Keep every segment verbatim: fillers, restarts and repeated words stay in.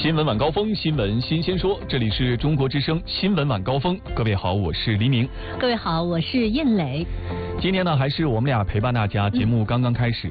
新闻晚高峰，新闻新鲜说，这里是中国之声新闻晚高峰。各位好，我是黎明。 各位好，我是燕磊。 今天呢，还是我们俩陪伴大家，节目刚刚开始。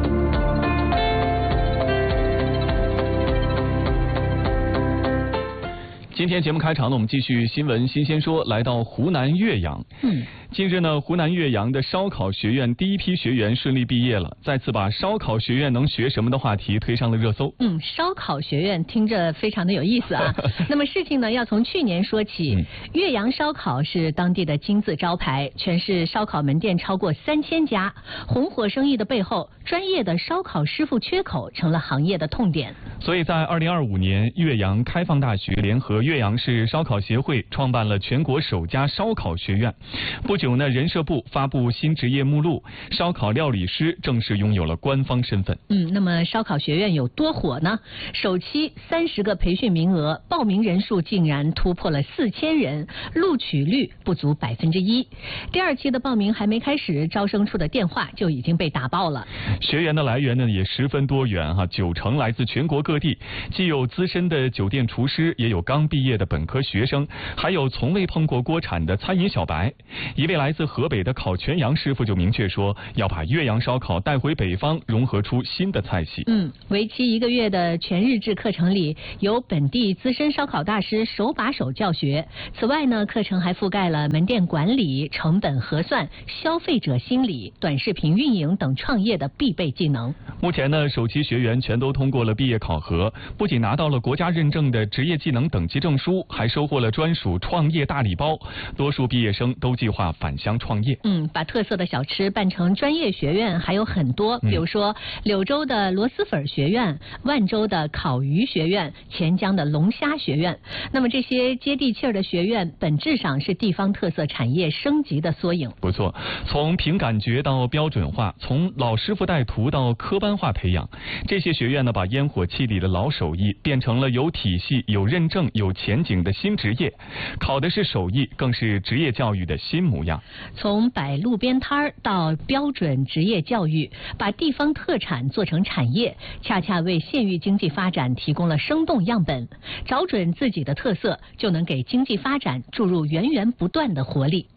今天节目开场呢，我们继续新闻新鲜说，来到湖南岳阳。嗯，近日呢，湖南岳阳的烧烤学院第一批学员顺利毕业了，再次把烧烤学院能学什么的话题推上了热搜。嗯， 烧烤学院听着非常的有意思啊。那么事情呢，要从去年说起。嗯、岳阳烧烤是当地的金字招牌，全市烧烤门店超过三千家，红火生意的背后，专业的烧烤师傅缺口成了行业的痛点。 所以在二零二五年，岳阳开放大学联合岳阳市烧烤协会创办了全国首家烧烤学院。不久呢，人社部发布新职业目录，烧烤料理师正式拥有了官方身份。 嗯，那么烧烤学院有多火呢？首期三十个培训名额，报名人数竟然突破了四千人，录取率不足百分之一。第二期的报名还没开始，招生处的电话就已经被打爆了。 学员的来源呢也十分多元哈，九成来自全国各地，既有资深的酒店厨师，也有刚毕业的本科学生，还有从未碰过锅铲的餐饮小白。一位来自河北的烤全羊师傅就明确说，要把岳阳烧烤带回北方，融合出新的菜系。 嗯，为期一个月的全日制课程里，由本地资深烧烤大师手把手教学。此外呢，课程还覆盖了门店管理、成本核算、消费者心理、短视频运营等创业的必备技能。 目前呢，首期学员全都通过了毕业考核，不仅拿到了国家认证的职业技能等级证书，还收获了专属创业大礼包。多数毕业生都计划返乡创业。 嗯，把特色的小吃办成专业学院还有很多，比如说柳州的螺蛳粉学院、万州的烤鱼学院、钱江的龙虾学院。那么这些接地气儿的学院，本质上是地方特色产业升级的缩影。 不错，从凭感觉到标准化，从老师傅带徒到科班化培养，这些学院呢，把烟火气里的老手艺变成了有体系、有认证、有前景的新职业。考的是手艺，更是职业教育的新模样。 从摆路边摊儿到标准职业教育，把地方特产做成产业，恰恰为县域经济发展提供了生动样本。找准自己的特色，就能给经济发展注入源源不断的活力。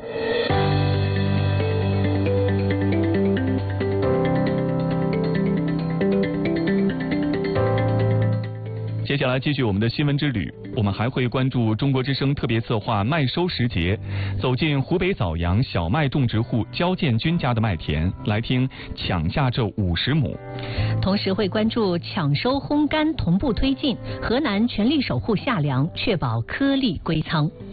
接下来继续我们的新闻之旅，我们还会关注中国之声特别策划麦收时节，走进湖北枣阳小麦种植户焦建军家的麦田，来听抢下这五十亩。 同时会关注抢收烘干同步推进，河南全力守护夏粮，确保颗粒归仓。